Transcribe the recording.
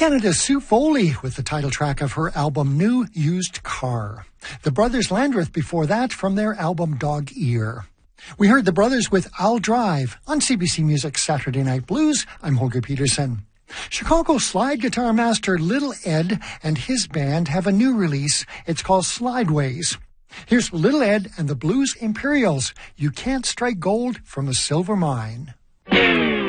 Canada's Sue Foley with the title track of her album New Used Car. The Brothers Landreth before that from their album Dog Ear. We heard the Brothers with I'll Drive on CBC Music's Saturday Night Blues. I'm Holger Peterson. Chicago slide guitar master Little Ed and his band have a new release. It's called Slideways. Here's Little Ed and the Blues Imperials. You Can't Strike Gold from a Silver Mine.